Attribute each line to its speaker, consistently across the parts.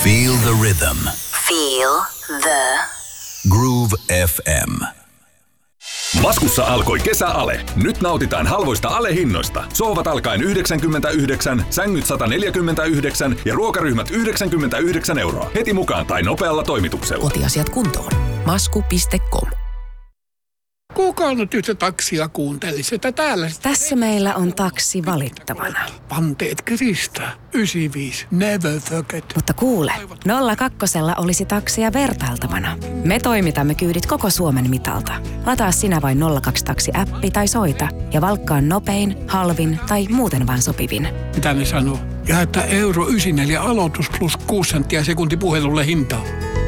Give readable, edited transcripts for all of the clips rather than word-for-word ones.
Speaker 1: Feel the rhythm.
Speaker 2: Feel the
Speaker 1: Groove FM.
Speaker 3: Maskussa alkoi kesäale. Nyt nautitaan halvoista alehinnoista. Sohvat alkaen 99, sängyt 149 ja ruokaryhmät 99 €. Heti mukaan tai nopealla toimituksella.
Speaker 4: Kotiasiat kuntoon. Masku.com.
Speaker 5: Kuka nyt yhtä taksia kuuntelisi, että täällä...
Speaker 6: Tässä meillä on taksi valittavana.
Speaker 5: Panteet kiristää. 95. Never forget.
Speaker 6: Mutta kuule, 02 olisi taksia vertailtavana. Me toimitamme kyydit koko Suomen mitalta. Lataa sinä vain 02 Taksi-äppi tai soita ja valkkaa nopein, halvin tai muuten vaan sopivin.
Speaker 5: Mitä ne sanoo? Ja että €94 aloitus plus 6 senttiä sekunti puhelulle hintaa.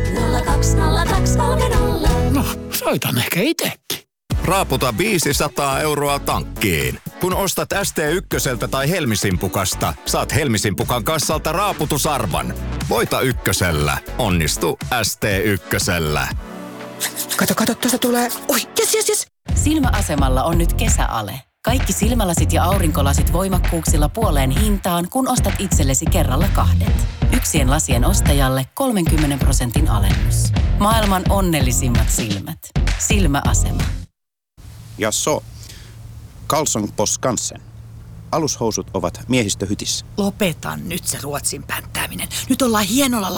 Speaker 7: 020230.
Speaker 5: No, soitan ehkä itekin.
Speaker 8: Raaputa 500 € tankkiin. Kun ostat ST1 tai Helmisimpukasta, saat Helmisimpukan kassalta raaputusarvan. Voita ykkösellä. Onnistu ST1.
Speaker 4: Kato, tuosta tulee. Oi, jes.
Speaker 9: Silmäasemalla on nyt kesäale. Kaikki silmälasit ja aurinkolasit voimakkuuksilla puoleen hintaan, kun ostat itsellesi kerralla 2. Yksien lasien ostajalle 30% alennus. Maailman onnellisimmat silmät. Silmäasema.
Speaker 10: Jaså, Karlsson på Skansen. Alushousut ovat miehistöhytissä.
Speaker 4: Lopetan nyt se Ruotsin pänttääminen. Nyt ollaan hienolla